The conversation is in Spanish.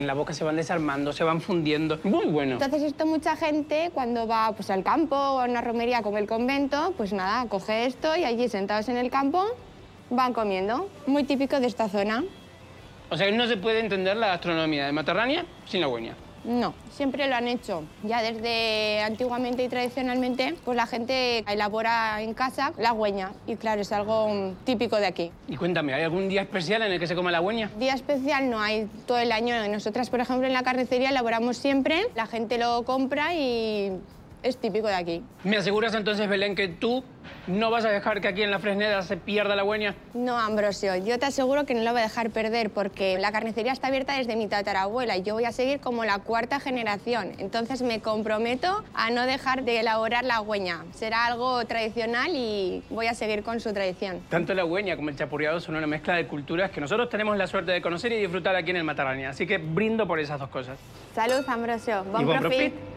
En la boca se van desarmando, se van fundiendo. Muy bueno. Entonces esto mucha gente cuando va pues, al campo o a una romería como el convento, pues nada, coge esto y allí sentados en el campo van comiendo. Muy típico de esta zona. O sea que no se puede entender la gastronomía de Matarrania sin la hueña. No, siempre lo han hecho. Ya desde antiguamente y tradicionalmente, pues la gente elabora en casa la hueña. Y claro, es algo típico de aquí. Y cuéntame, ¿hay algún día especial en el que se come la hueña? Día especial no hay todo el año. Nosotras, por ejemplo, en la carnicería elaboramos siempre. La gente lo compra y es típico de aquí. ¿Me aseguras entonces, Belén, que tú no vas a dejar que aquí en la Fresneda se pierda la hueña? No, Ambrosio, yo te aseguro que no lo voy a dejar perder porque la carnicería está abierta desde mi tatarabuela y yo voy a seguir como la cuarta generación. Entonces me comprometo a no dejar de elaborar la hueña. Será algo tradicional y voy a seguir con su tradición. Tanto la hueña como el chapurreado son una mezcla de culturas que nosotros tenemos la suerte de conocer y disfrutar aquí en el Matarrania. Así que brindo por esas dos cosas. Salud, Ambrosio. Y buen profit. profit.